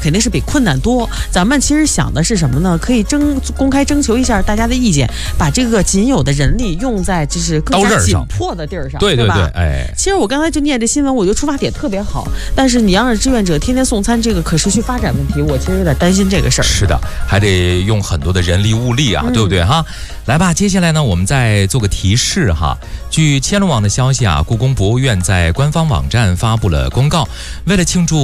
肯定是比困难多。咱们其实想的是什么呢？可以公开征求一下大家的意见，把这个仅有的人力用在就是更加紧迫的地儿上， 对对对， 哎，其实我刚才就念这新闻，我觉得出发点特别好，但是你要让志愿者天天送餐，这个可持续发展问题，我其实有点担心这个事儿。 是的，还得用很多的人力物力啊，对不对哈？来吧，接下来呢，我们再做个提示哈。据千龙网的消息啊，故宫博物院在官方网站发布了公告，为了庆祝